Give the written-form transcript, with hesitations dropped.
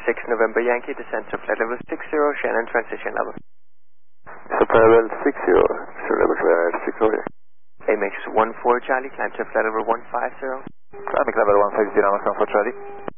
6 November Yankee, descent to flight level 60, Shannon transition level. Supply level 60, sure level 60. AMX 14 Charlie, climb to flight level 150. Climbing level 150, November 14 Charlie.